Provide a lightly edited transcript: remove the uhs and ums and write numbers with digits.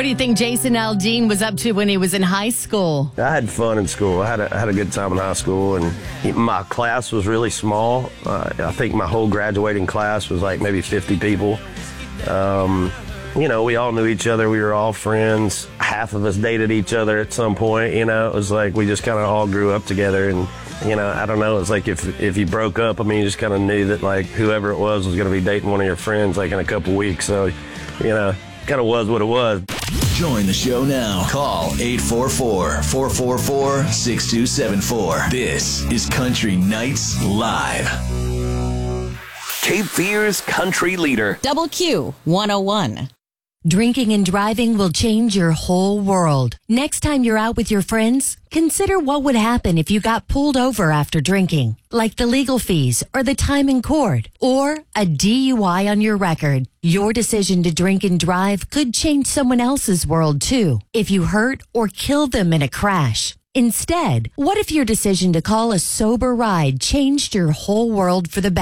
What do you think Jason Aldean was up to when he was in high school? I had fun in school. I had a good time in high school, and my class was really small. I think my whole graduating class was like maybe 50 people. We all knew each other. We were all friends. Half of us dated each other at some point. It was like we just kind of all grew up together. And, I don't know. It's like if you broke up, you just kind of knew that, like, whoever it was going to be dating one of your friends, like, in a couple weeks. So, kind of was what it was. Join the show now. Call 844-444-6274. This is Country Nights Live. Cape Fear's country leader. Double Q 101. Drinking and driving will change your whole world. Next time you're out with your friends, consider what would happen if you got pulled over after drinking, like the legal fees or the time in court, or a DUI on your record. Your decision to drink and drive could change someone else's world too, if you hurt or kill them in a crash. Instead, what if your decision to call a sober ride changed your whole world for the better?